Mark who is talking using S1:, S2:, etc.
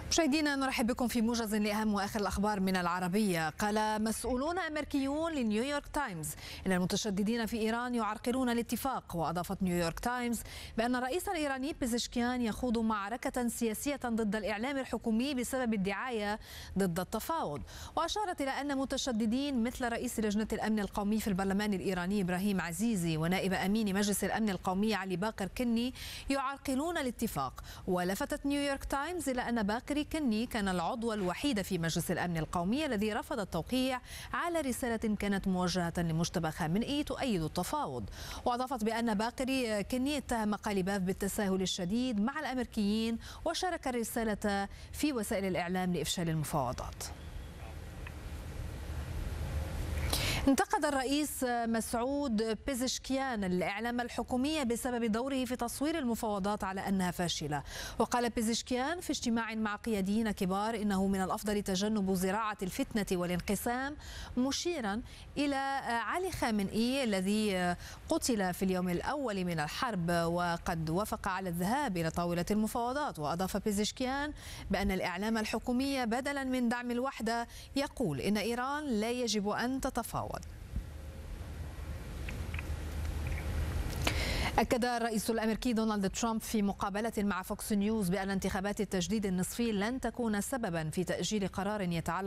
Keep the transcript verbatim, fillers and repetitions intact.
S1: مشاهدينا نرحب بكم في موجز لأهم وآخر الأخبار من العربية. قال مسؤولون أمريكيون لنيويورك تايمز إن المتشددين في إيران يعرقلون الاتفاق. وأضافت نيويورك تايمز بأن الرئيس الإيراني بيزشكيان يخوض معركة سياسية ضد الإعلام الحكومي بسبب الدعاية ضد التفاوض. وأشارت إلى أن متشددين مثل رئيس لجنة الأمن القومي في البرلمان الإيراني إبراهيم عزيزي ونائب أمين مجلس الأمن القومي علي باقر كني يعرقلون الاتفاق. ولفتت نيويورك تايمز إلى أن باقر كني كان العضو الوحيد في مجلس الأمن القومي الذي رفض التوقيع على رسالة كانت موجهة لمجتبى خامنئي تؤيد التفاوض. وأضافت بأن باقر كني اتهم قاليباف بالتساهل الشديد مع الأمريكيين وشارك الرسالة في وسائل الإعلام لإفشال المفاوضات. انتقد الرئيس مسعود بيزشكيان الإعلام الحكومي بسبب دوره في تصوير المفاوضات على أنها فاشلة. وقال بيزشكيان في اجتماع مع قياديين كبار إنه من الأفضل تجنب زراعة الفتنة والانقسام، مشيرا إلى علي خامنئي الذي قتل في اليوم الأول من الحرب وقد وافق على الذهاب إلى طاولة المفاوضات. وأضاف بيزشكيان بأن الإعلام الحكومي بدلا من دعم الوحدة يقول إن إيران لا يجب أن تتفاوض. أكد الرئيس الأمريكي دونالد ترامب في مقابلة مع فوكس نيوز بأن انتخابات التجديد النصفي لن تكون سببا في تأجيل قرار يتعلق